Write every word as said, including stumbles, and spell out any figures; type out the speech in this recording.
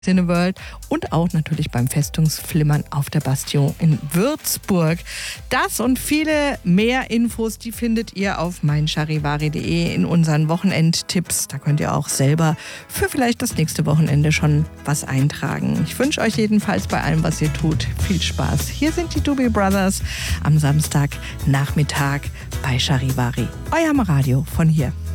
Cineworld und auch natürlich beim Festungsflimmern auf der Bastion in Würzburg. Das und viele mehr Infos, die findet ihr auf meincharivari punkt de in unseren Wochenendtipps. Da könnt ihr auch selber für vielleicht das nächste Wochenende schon was eintragen. Ich wünsche euch jedenfalls bei allem, was ihr tut, viel Spaß. Hier sind die Doobie Brothers am Samstagnachmittag bei Charivari, eurem Radio von hier.